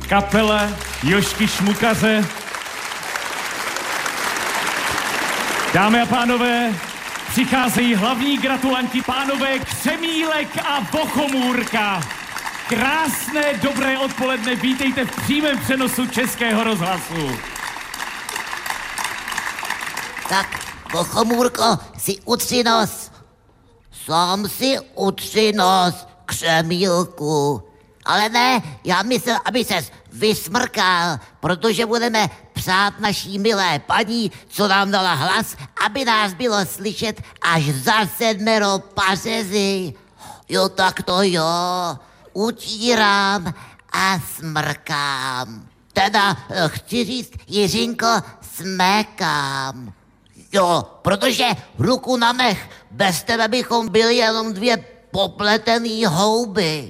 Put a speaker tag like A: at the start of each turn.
A: kapela Jožky Šmukaře. Dámy a pánové, přicházejí hlavní gratulanti, pánové Křemílek a Bochomůrka. Krásné, dobré odpoledne, vítejte v přímém přenosu Českého rozhlasu.
B: Tak, Bochomůrko, si utři nos. Sám si utři nos, Křemílku. Ale ne, já myslel, aby ses vysmrkal, protože budeme přát naší milé paní, co nám dala hlas, aby nás bylo slyšet až za 7 pařezy. Jo, tak to jo, utírám a smrkám. Teda chci říct, Jiřinko, smekám. Jo, protože ruku na mech, bez tebe bychom byli jenom 2 popletený houby.